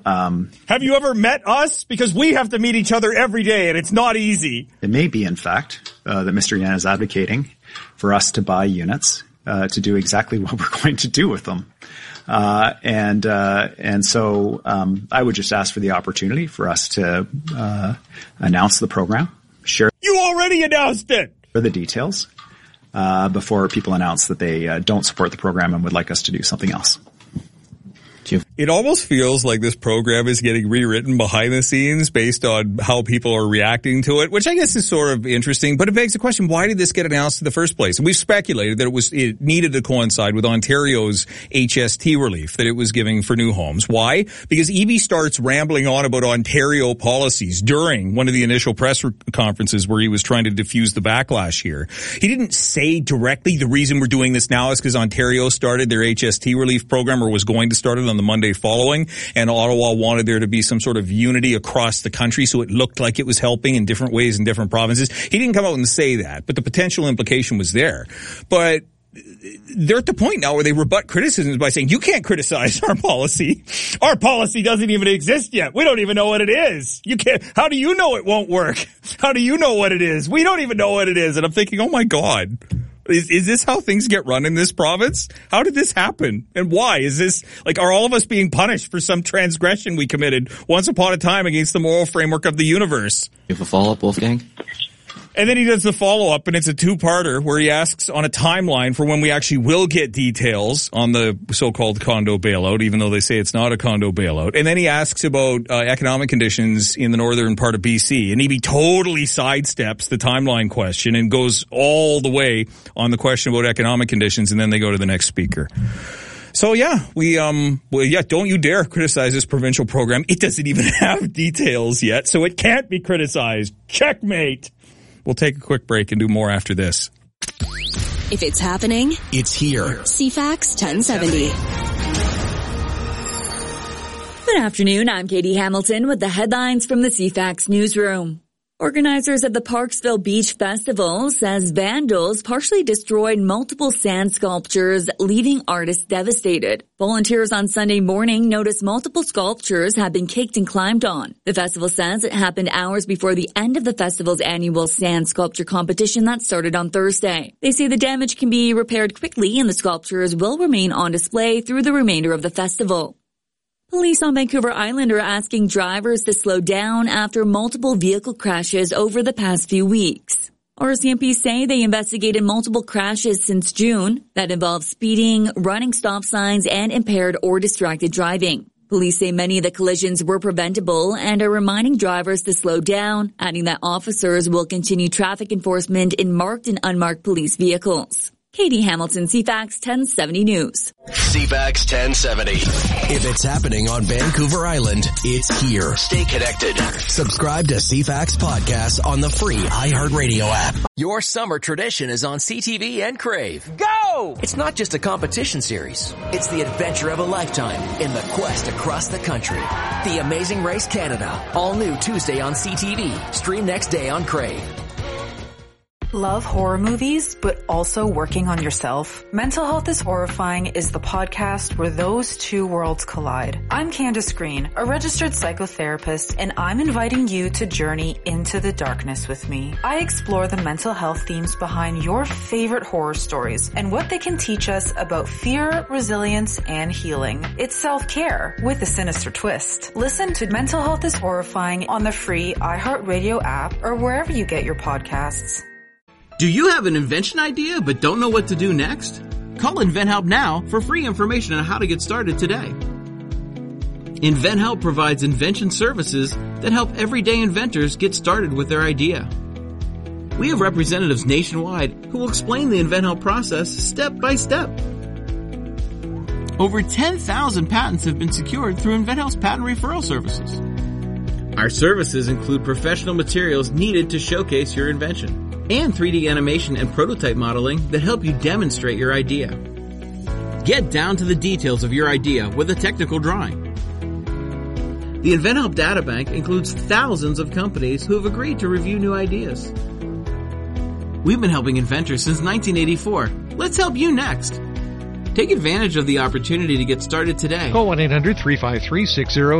have you ever met us? Because we have to meet each other every day, and it's not easy. It may be, in fact, that Mr. Yan is advocating for us to buy units to do exactly what we're going to do with them. And so I would just ask for the opportunity for us to announce the program, share. You already announced it. For the details before people announce that they don't support the program and would like us to do something else. It almost feels like this program is getting rewritten behind the scenes based on how people are reacting to it, which I guess is sort of interesting. But it begs the question, why did this get announced in the first place? And we've speculated that it needed to coincide with Ontario's HST relief that it was giving for new homes. Why? Because EV starts rambling on about Ontario policies during one of the initial press conferences where he was trying to diffuse the backlash here. He didn't say directly the reason we're doing this now is because Ontario started their HST relief program or was going to start it on the Monday following, and Ottawa wanted there to be some sort of unity across the country so it looked like it was helping in different ways in different provinces. He didn't come out and say that, but the potential implication was there. But they're at the point now where they rebut criticisms by saying, you can't criticize our policy. Our policy doesn't even exist yet. We don't even know what it is. You can't. How do you know it won't work? How do you know what it is? We don't even know what it is. And I'm thinking, oh my God. Is this how things get run in this province? How did this happen? And why? Is this, like, are all of us being punished for some transgression we committed once upon a time against the moral framework of the universe? You have a follow-up, Wolfgang? And then he does the follow-up, and it's a two-parter where he asks on a timeline for when we actually will get details on the so-called condo bailout, even though they say it's not a condo bailout. And then he asks about economic conditions in the northern part of BC. And he totally sidesteps the timeline question and goes all the way on the question about economic conditions, and then they go to the next speaker. So yeah, don't you dare criticize this provincial program. It doesn't even have details yet, so it can't be criticized. Checkmate. We'll take a quick break and do more after this. If it's happening, it's here. CFAX 1070. Good afternoon. I'm Katie Hamilton with the headlines from the CFAX newsroom. Organizers of the Parksville Beach Festival says vandals partially destroyed multiple sand sculptures, leaving artists devastated. Volunteers on Sunday morning noticed multiple sculptures had been kicked and climbed on. The festival says it happened hours before the end of the festival's annual sand sculpture competition that started on Thursday. They say the damage can be repaired quickly and the sculptures will remain on display through the remainder of the festival. Police on Vancouver Island are asking drivers to slow down after multiple vehicle crashes over the past few weeks. RCMP say they investigated multiple crashes since June that involve speeding, running stop signs, and impaired or distracted driving. Police say many of the collisions were preventable and are reminding drivers to slow down, adding that officers will continue traffic enforcement in marked and unmarked police vehicles. Katie Hamilton, CFAX 1070 News. CFAX 1070. If it's happening on Vancouver Island, it's here. Stay connected. Subscribe to CFAX Podcast on the free iHeartRadio app. Your summer tradition is on CTV and Crave. Go! It's not just a competition series. It's the adventure of a lifetime in the quest across the country. The Amazing Race Canada. All new Tuesday on CTV. Stream next day on Crave. Love horror movies, but also working on yourself? Mental Health is Horrifying is the podcast where those two worlds collide. I'm Candace Green, a registered psychotherapist, and I'm inviting you to journey into the darkness with me. I explore the mental health themes behind your favorite horror stories and what they can teach us about fear, resilience, and healing. It's self-care with a sinister twist. Listen to Mental Health is Horrifying on the free iHeartRadio app or wherever you get your podcasts. Do you have an invention idea but don't know what to do next? Call InventHelp now for free information on how to get started today. InventHelp provides invention services that help everyday inventors get started with their idea. We have representatives nationwide who will explain the InventHelp process step by step. Over 10,000 patents have been secured through InventHelp's patent referral services. Our services include professional materials needed to showcase your invention, and 3D animation and prototype modeling that help you demonstrate your idea. Get down to the details of your idea with a technical drawing. The InventHelp Databank includes thousands of companies who have agreed to review new ideas. We've been helping inventors since 1984. Let's help you next. Take advantage of the opportunity to get started today. Call 1-800-353-60